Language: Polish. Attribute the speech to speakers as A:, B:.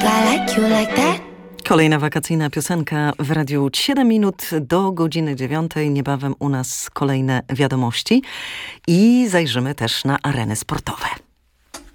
A: I like you like that.
B: Kolejna wakacyjna piosenka w Radiu 7 minut do godziny 9. Niebawem u nas kolejne wiadomości i zajrzymy też na areny sportowe.